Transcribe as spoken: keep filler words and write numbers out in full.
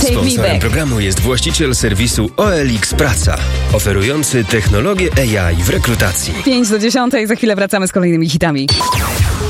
Sponsorem programu jest właściciel serwisu O L X Praca, oferujący technologię A I w rekrutacji. pięć do dziesiątej, za chwilę wracamy z kolejnymi hitami.